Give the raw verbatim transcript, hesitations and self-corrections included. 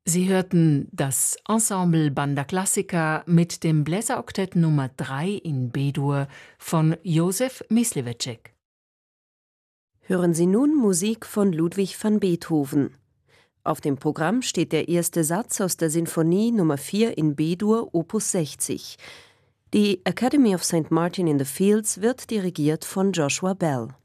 Sie hörten das Ensemble Banda Classica mit dem Bläseroktett Nummer drei in B-Dur von Josef Myslivecek. Hören Sie nun Musik von Ludwig van Beethoven. Auf dem Programm steht der erste Satz aus der Sinfonie Nummer vier in B-Dur, Opus sechzig. Die Academy of Saint Martin in the Fields wird dirigiert von Joshua Bell.